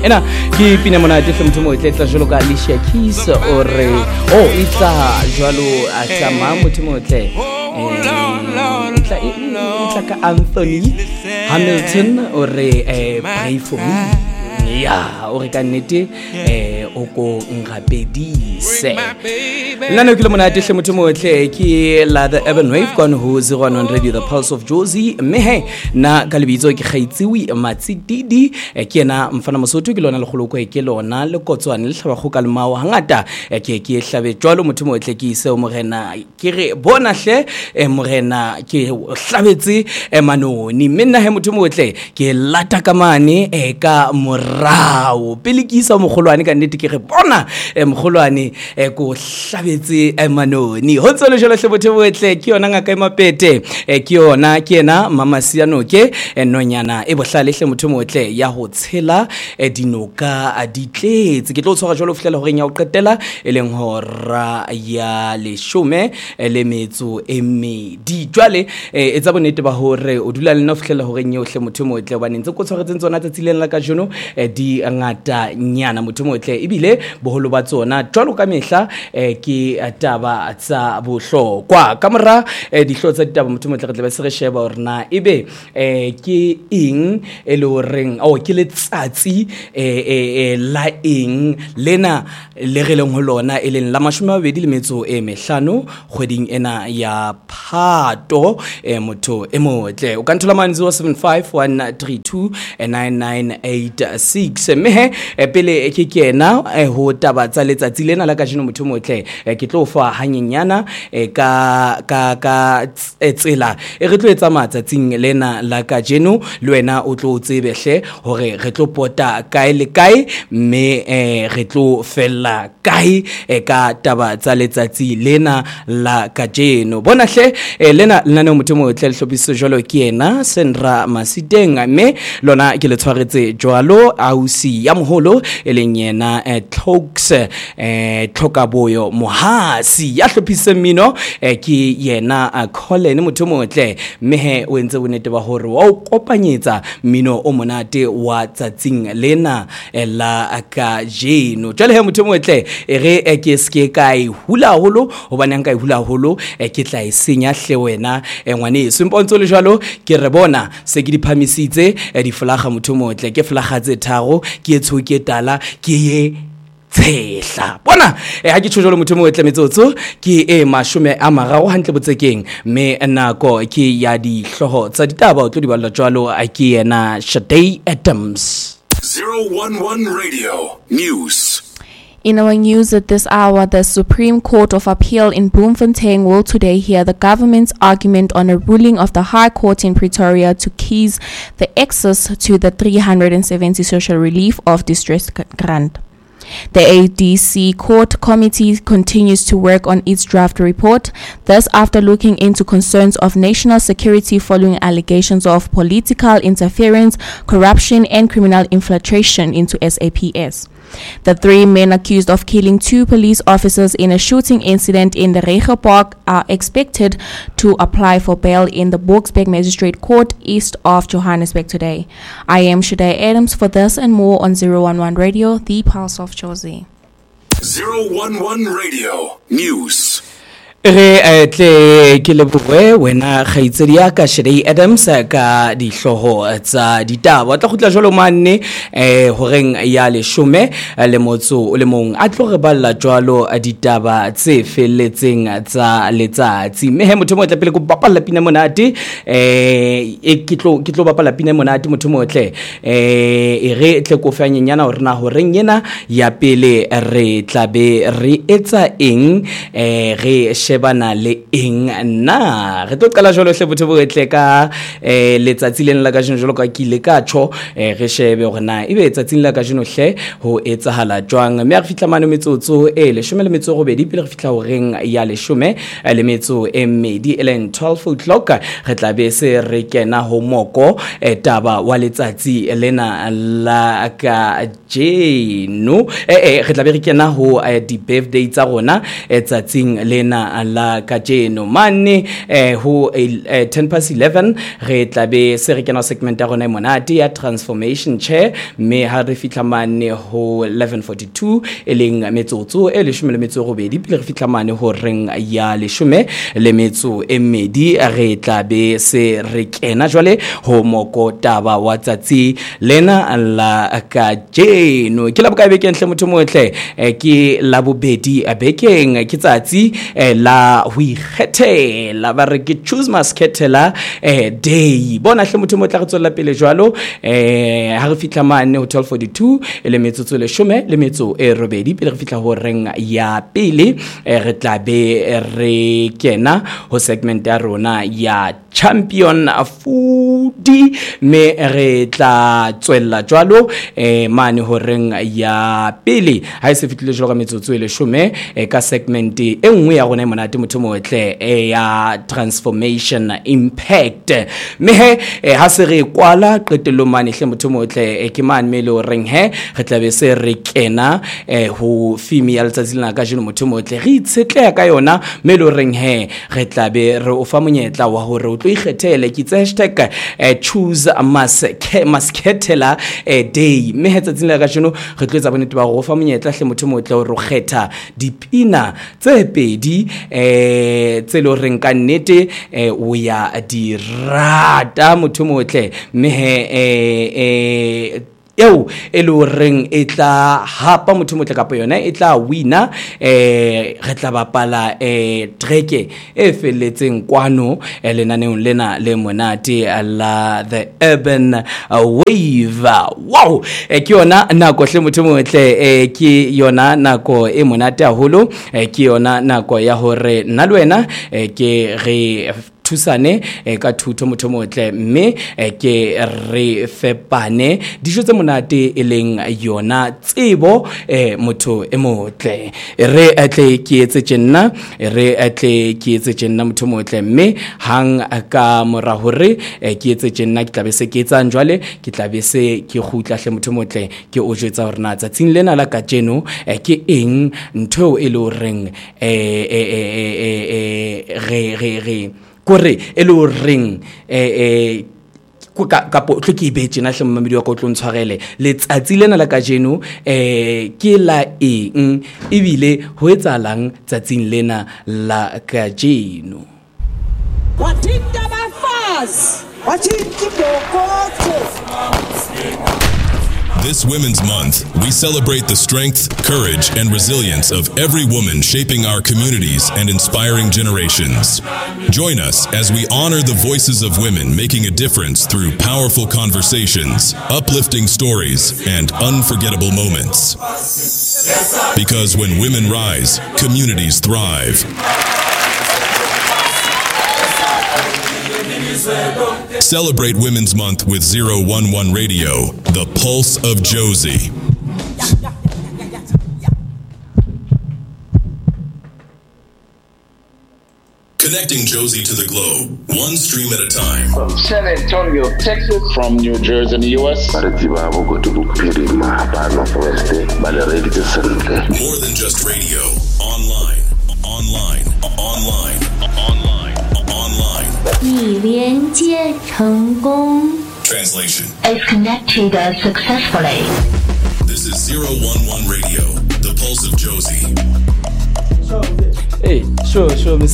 Ena ke pina mona te motho mo tletla jolo ka Alicia Keys ore itla jwalo a tsama motho mo tle itla ka Anthony Hamilton ore pray for me ya ore ka nnete o ko ngapedise nna ke le mona te motho mo tle ke la the Urban Wave gone who 01 Radio the Pulse of Jozi mehe na ka lebitso ke kgaitsiwi Matsitidi ke ena mfana mosotho ke lona le goloko ke lona le kotswane le hlaba go ka lemao hangata ke hlabe jwalo motho mo tle ke ise o morena ke re bona hle morena ke hlabetse manoni menna he motho mo tle ke lata ka mane ka morao pele ke isa mogolwane ka nnete ke re bona mogolwane go hlabetse manoni ho tselo jalo hle motho mo tle ke yona ngaka mapete ke yona ke ena mama Siano ke nonyana e bohlale hle motho mo tle ya ho tshela dinoka a ditletse ke tlo tshwara jalo fihlela ho reng ya o qetela eleng hora ya leshome le metso e medi jwale etsa bonete ba hore o dula le nna fihlela ho reng yohle motho mo tle bane ntse go tshwaretseng tsona tsatsile la ka jono di ngata nyana motho mo tle ebile boholo ba tsona jwalo ka mehla ke taba tsa bohlokwa kamora dihlo tsa ditaba motho mo tle re tla be se re sheba hore na ebe ke eng e le horeng ke le tsatsi la eng lena le re leng ho lona e leng la 25 kgweding ena ya Phato motho e motle o ka nthola manzi wa 0751329986 mehe pele ke kena ho taba tsa letsatsi lena la ka jeno motho motle ke tlo fa hanyenyana ka tsela e re tlo etsa matsatsing lena la ka jeno le wena o tlo tsebehle hore re tlo pota kae le kae mme re tlo fella kae ka taba tsa letsatsi lena la ka jeno bona hle lena lena motho mo tle hlophiso jwalo ke ena Sandra Masiteng mme lona ke le tshwaretse jwalo ausi ya moholo eleng yena Talks Tlhokaboyo Mohasi ya hlophise mmino ke yena Colin motho mo tle mehe o entse bonete ba hore wa o kopanyetsa mmino o monate wa tsatsing lena la ka jeno jwale he motho mo tle re ke ske kai hula holo hobane nka hula holo ke tla isenya hle wena ngwane sempontso le jwalo ke re bona se ke di phamisitse di flaga motho mo tle ke flaga tse tharo ke tshoke tala ke ye tshehla bona ha ke tshojolo motho mo etle metsotso ke mashome a mararo hantle botsekeng me nako ke ya di hloho tsa ditaba o tlo di balla jwalo a ke yena Shadai Adams 011 Radio News. In our news at this hour, the Supreme Court of Appeal in Bloemfontein will today hear the government's argument on a ruling of the High Court in Pretoria to cease the access to the 370 social relief of distress grant. The ADC Court Committee continues to work on its draft report, thus after looking into concerns of national security following allegations of political interference, corruption and criminal infiltration into SAPS. The three men accused of killing two police officers in a shooting incident in the Rege Park are expected to apply for bail in the Boksburg Magistrate Court east of Johannesburg today. I am Shadai Adams for this and more on 011 Radio, the Pulse of Jozi. 011 Radio News. re tle ke le bue wena khaitsedi ya ka Shadai Adams ka di hloho tsa ditaba tla khutla jolo manne horeng ya leshome le motso o le mong a tlo re balla jwalo ditaba tse felletseng tsa letsatsi mehe motho mo tle pele go bapalla pina monate ke tlo bapalla pina monate motho mo tle re tle ko fanyenyana hore na horeng yena ya pele re tlabe re etsa eng re shebana le eng na re tlo qala jolo hle botho bo etle ka letsatsi lena la ka jeno ka kile ka tsho re shebe hore na ebe etsatsing la ka jeno hle ho etsahala jwang me a fitla mano metsotso le 18 pele re fitla ho reng ya leshome le metso e medi elen 12 o'clock re tla be se re kena ho moko taba wa letsatsi lena la ka jeno re tla be re kena ho di birthday tsa rona etsatsing lena la kajeno mane ho 11:10 re tlabe se re kena segment ya rona monate ya transformation chair me ha re fitla mane ho 11:42 eleng metsotso e 18 pele re fitla mane ho reng ya 10 le metso e mmedi re tlabe se re kena jwale ho moko taba wa tsatsi lena la kajeno ke la bokae bekeng hle motho motle ke la bobedi bekeng ke tsatsi la ho ikgethela ba re ke choose maskethela day bona hle motho motle re tswela pele jwalo ha re fitla mane ho 12:42 le metsotso le 10 le metso e robedi pele re fitla ho reng ya pele re tlabe re kena ho segment ya rona ya champion foodie me re tla tswella jwalo mane ho reng ya pele ha se fitile jwalo ka metsotso le 10 ka segment e nngwe ya rona monate motho motle ya transformation impact me ha se re kwala qetelo mane hle motho motle ke mane me le reng re tlabe se re kena ho female letsatsi lena ka jeno motho motle re itsetleya ka yona me le reng re tlabe re o fa monyetla wa hore o tlo ikgethele ke tse #choose maskethela day me letsatsi lena ka jeno re tlo etsa bonnete ba go fa monyetla hle motho motle o re kgetha dipina tse pedi tse le reng ka nnete o ya di rata motho motle me eo elo reng e tla hapa motho motle ka yona e tla wina re tla bapala treke e feletseng kwano lenaneong lena le monate la the urban wave wow ke yona nako hle motho motle ke yona nako e monate haholo ke yona nako ya hore nna le wena ke re thusane ka thuto motho motle mme ke re fepane dijo tse monate e leng yona tsebo motho e motle re atle ke etse tjena motho motle mme hang ka mora hore ke etse tjena ke tlabe se ke etsang jwale ke tlabe se ke khutla hle motho motle ke o jwetsa hore na tsatsing lena la kajeno ke eng ntho e le reng re kore elo ring ka po tlo ke ibetse na hle mmamedi wa ko tlo ntshwarele letsatsi lena la kajeno ke la eng ebile ho etsalang tsatsing lena la kajeno wathinta bafazi wathinta ibokotho. This Women's Month, we celebrate the strength, courage, and resilience of every woman shaping our communities and inspiring generations. Join us as we honor the voices of women making a difference through powerful conversations, uplifting stories, and unforgettable moments. Because when women rise, communities thrive. Celebrate Women's Month with 011 Radio, the pulse of Josie. Connecting Josie to the globe, one stream at a time. From San Antonio, Texas. From New Jersey in the U.S. More than just radio. Online. 已连接成功 Translation is connected successfully. This is 011 Radio, the pulse of Josie. Hey, sure, Mr.